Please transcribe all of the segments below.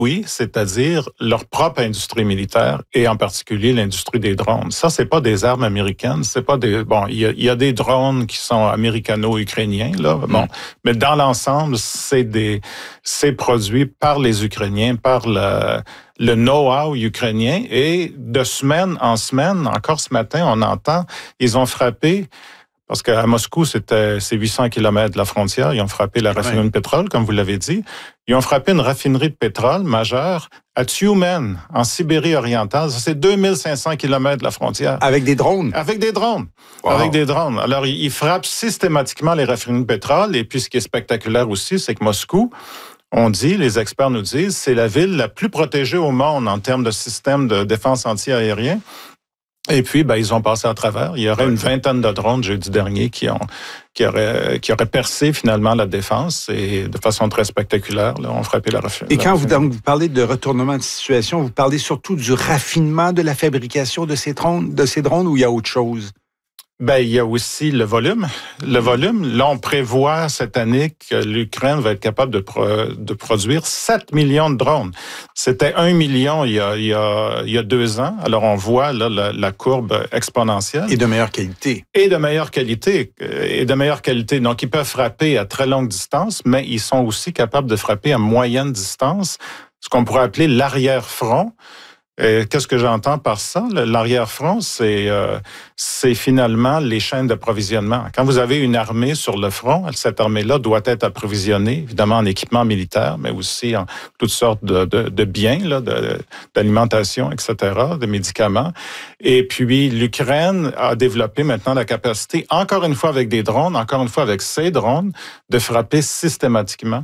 oui, c'est-à-dire leur propre industrie militaire et en particulier l'industrie des drones. Ça, c'est pas des armes américaines, c'est pas des il y a des drones qui sont américano-ukrainiens là, mais dans l'ensemble, c'est produit par les Ukrainiens, par le know-how ukrainien et de semaine en semaine, encore ce matin, on entend, ils ont frappé. Parce qu'à Moscou, c'est 800 km de la frontière. Ils ont frappé la raffinerie de pétrole, comme vous l'avez dit. Ils ont frappé une raffinerie de pétrole majeure à Tyumen, en Sibérie orientale. Ça, c'est 2500 km de la frontière. Avec des drones? Avec des drones. Wow. Avec des drones. Alors, ils frappent systématiquement les raffineries de pétrole. Et puis, ce qui est spectaculaire aussi, c'est que Moscou, on dit, les experts nous disent, c'est la ville la plus protégée au monde en termes de système de défense anti-aérien. Et puis, ils ont passé à travers. Il y aurait une vingtaine de drones jeudi dernier qui auraient percé finalement la défense et de façon très spectaculaire, là, ont frappé la raffinerie. Et quand vous parlez de retournement de situation, vous parlez surtout du raffinement de la fabrication de ces drones ou il y a autre chose? Il y a aussi le volume. Le volume, là, on prévoit cette année que l'Ukraine va être capable de produire 7 millions de drones. C'était 1 million il y a 2 ans. Alors, on voit là la courbe exponentielle. Et de meilleure qualité. Et de meilleure qualité. Donc, ils peuvent frapper à très longue distance, mais ils sont aussi capables de frapper à moyenne distance, ce qu'on pourrait appeler l'arrière-front. Qu'est-ce que j'entends par ça? L'arrière-front, c'est finalement les chaînes d'approvisionnement. Quand vous avez une armée sur le front, cette armée-là doit être approvisionnée, évidemment en équipement militaire, mais aussi en toutes sortes de biens, là, d'alimentation, etc., de médicaments. Et puis, l'Ukraine a développé maintenant la capacité, encore une fois avec des drones, encore une fois avec ces drones, de frapper systématiquement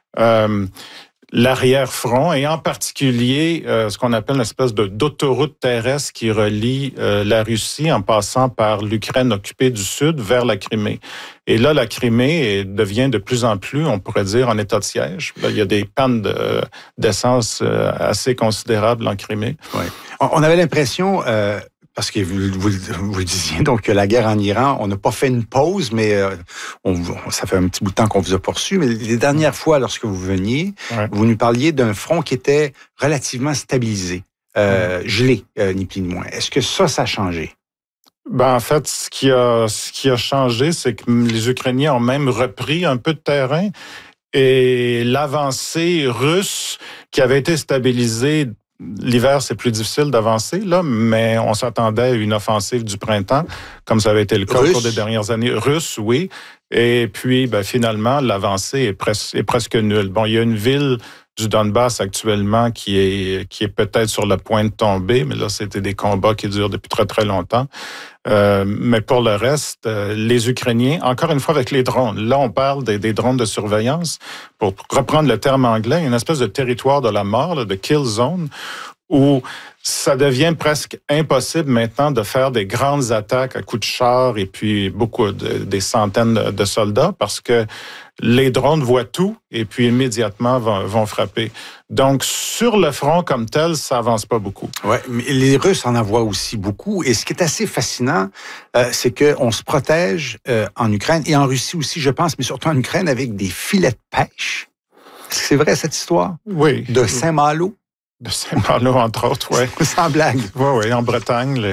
l'arrière-front et en particulier ce qu'on appelle une espèce d'autoroute terrestre qui relie la Russie en passant par l'Ukraine occupée du sud vers la Crimée. Et là, la Crimée devient de plus en plus, on pourrait dire, en état de siège. Là, il y a des pannes d'essence assez considérables en Crimée. Oui. On avait l'impression... Parce que vous disiez donc que la guerre en Iran, on n'a pas fait une pause, mais ça fait un petit bout de temps qu'on vous a poursuivi. Mais les dernières fois, lorsque vous veniez, vous nous parliez d'un front qui était relativement stabilisé, gelé, ni plus ni moins. Est-ce que ça a changé? En fait, ce qui a changé, c'est que les Ukrainiens ont même repris un peu de terrain et l'avancée russe qui avait été stabilisée. L'hiver, c'est plus difficile d'avancer, là, mais on s'attendait à une offensive du printemps, comme ça avait été le cas au cours des dernières années. Russe, oui. Et puis, finalement, l'avancée est presque nulle. Bon, il y a une ville du Donbass actuellement qui est peut-être sur le point de tomber, mais là, c'était des combats qui durent depuis très, très longtemps. Mais pour le reste, les Ukrainiens, encore une fois avec les drones, là, on parle des drones de surveillance. Pour reprendre le terme anglais, une espèce de territoire de la mort, là, de kill zone, où ça devient presque impossible maintenant de faire des grandes attaques à coups de char et puis des centaines de soldats parce que les drones voient tout et puis immédiatement vont frapper. Donc, sur le front comme tel, ça avance pas beaucoup. Oui, mais les Russes en envoient aussi beaucoup. Et ce qui est assez fascinant, c'est qu'on se protège en Ukraine et en Russie aussi, je pense, mais surtout en Ukraine, avec des filets de pêche. Est-ce que c'est vrai, cette histoire? Oui. De Saint-Malo? De Saint-Malo, entre autres, oui. Sans blague. Oui, en Bretagne,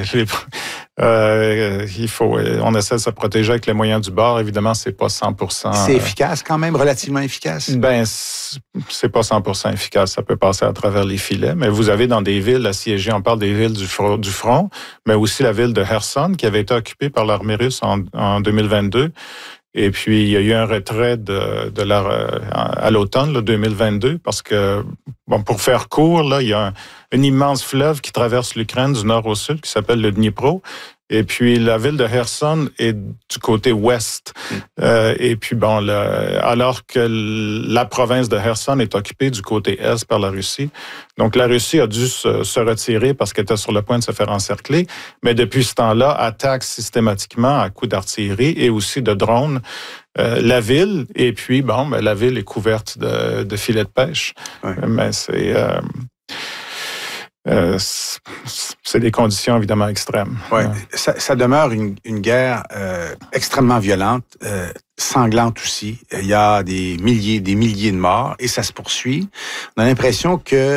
on essaie de se protéger avec les moyens du bord. Évidemment, c'est pas 100%. C'est efficace quand même, relativement efficace? C'est pas 100% efficace. Ça peut passer à travers les filets. Mais vous avez dans des villes assiégées, on parle des villes du front, mais aussi la ville de Kherson qui avait été occupée par l'armée russe en 2022. Et puis, il y a eu un retrait à l'automne 2022 parce que, pour faire court, là, il y a un immense fleuve qui traverse l'Ukraine du nord au sud qui s'appelle le Dnipro. Et puis, la ville de Kherson est du côté ouest. Et puis, alors que la province de Kherson est occupée du côté est par la Russie. Donc, la Russie a dû se retirer parce qu'elle était sur le point de se faire encercler. Mais depuis ce temps-là, attaque systématiquement à coups d'artillerie et aussi de drones la ville. Et puis, la ville est couverte de filets de pêche. Ouais. Mais c'est des conditions évidemment extrêmes. Oui, ça demeure une guerre extrêmement violente, sanglante aussi. Il y a des milliers de morts et ça se poursuit. On a l'impression que